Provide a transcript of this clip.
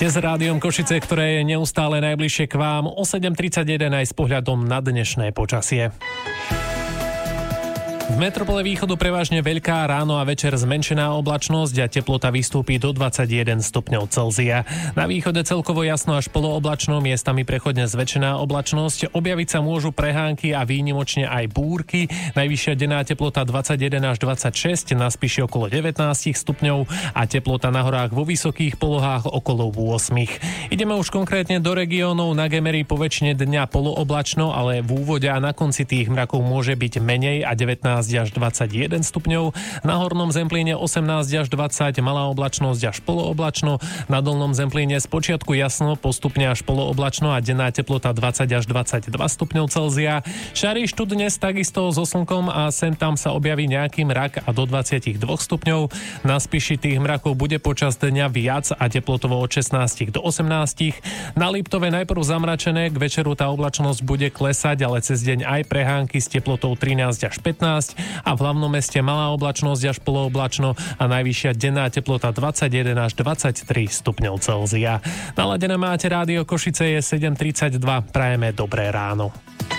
Ste s Rádiom Košice, ktoré je neustále najbližšie k vám o 7:31 aj s pohľadom na dnešné počasie. V metropole východu prevažne veľká, ráno a večer zmenšená oblačnosť a teplota vystúpi do 21 stupňov Celzia. Na východe celkovo jasno až polooblačno, miestami prechodne zväčšená oblačnosť. Objaviť sa môžu prehánky a výnimočne aj búrky. Najvyššia denná teplota 21 až 26, na Spiši okolo 19 stupňov a teplota na horách vo vysokých polohách okolo 8. Ideme už konkrétne do regiónov. Na Gemeri po väčšine dňa polooblačno, ale v úvode a na konci tých mrakov môže byť menej a 19 až 21 stupňov. Na Hornom Zemplíne 18 až 20, malá oblačnosť až polooblačno. Na Dolnom Zemplíne spočiatku jasno, postupne až polooblačno a denná teplota 20 až 22 stupňov Celzia. Šariš tu dnes takisto so slnkom a sem tam sa objaví nejaký mrak a do 22 stupňov. Na Spiši tých mrakov bude počas dňa viac a teplotovo od 16 do 18. Na Liptove najprv zamračené, k večeru tá oblačnosť bude klesať, ale cez deň aj prehánky s teplotou 13 až 15 a v hlavnom meste malá oblačnosť až polooblačno a najvyššia denná teplota 21 až 23 stupňov Celzia. Naladené máte Rádio Košice, je 7:32, prajeme dobré ráno.